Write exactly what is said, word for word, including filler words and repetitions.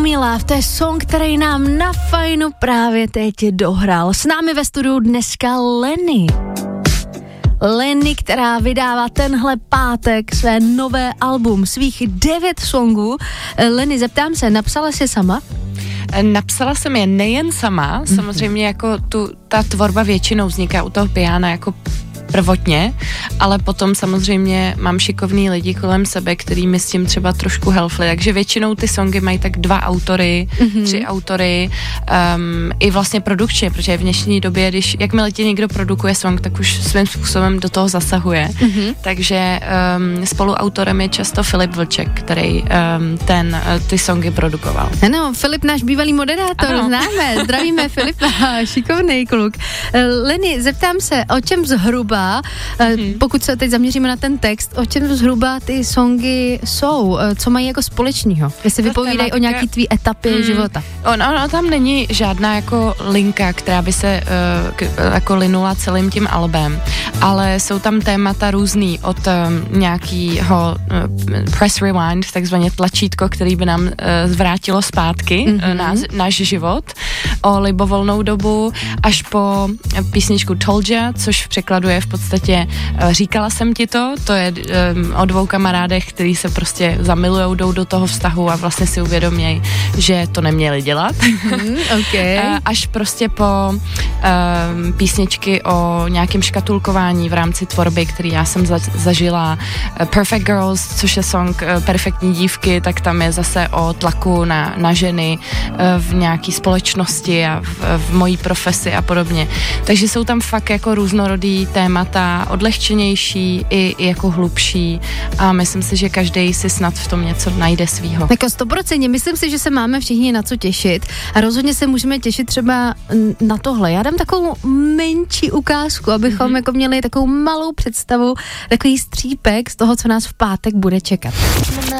Me Love, to je song, který nám na fajnu právě teď dohrál. S námi ve studiu dneska Lenny. Lenny, která vydává tenhle pátek své nové album, svých devět songů. Lenny, zeptám se, napsala jsi sama? Napsala jsem je nejen sama, mm-hmm. samozřejmě jako tu, ta tvorba většinou vzniká u toho piana jako prvotně, ale potom samozřejmě mám šikovný lidi kolem sebe, který mi s tím třeba trošku helfli, takže většinou ty songy mají tak dva autory, mm-hmm. tři autory, um, i vlastně produkčně, protože v dnešní době, když jakmile ti někdo produkuje song, tak už svým způsobem do toho zasahuje, mm-hmm. takže um, spoluautorem je často Filip Vlček, který um, ten, uh, ty songy produkoval. Ano, Filip, náš bývalý moderátor, ano. Známe, zdravíme Filipa, šikovnej kluk. Lenny, zeptám se, o čem zhruba Hmm. pokud se teď zaměříme na ten text, o čem zhruba ty songy jsou, co mají jako společného, jestli to vypovídají o nějaký tvý etapě hmm. života. Ono on, tam není žádná jako linka, která by se uh, k, jako linula celým tím albem, ale jsou tam témata různý od um, nějakýho uh, press rewind, takzvaně tlačítko, který by nám uh, zvrátilo zpátky mm-hmm. uh, náš, náš život, o libovolnou dobu, až po písničku Told Ya, což v překladu je v podstatě říkala jsem ti to, to je um, o dvou kamarádech, kteří se prostě zamilujou, jdou do toho vztahu a vlastně si uvědomějí, že to neměli dělat. Mm, okay. Až prostě po um, písničky o nějakém škatulkování v rámci tvorby, který já jsem za, zažila. Perfect Girls, což je song uh, Perfektní dívky, tak tam je zase o tlaku na, na ženy uh, v nějaký společnosti a v, v mojí profesi a podobně. Takže jsou tam fakt jako různorodý témata, odlehčenější i, i jako hlubší a myslím si, že každý si snad v tom něco najde svýho. Jako stoprocentně, myslím si, že se máme všichni na co těšit a rozhodně se můžeme těšit třeba na tohle. Já dám takovou menší ukázku, abychom mm-hmm. jako měli takovou malou představu, takový střípek z toho, co nás v pátek bude čekat.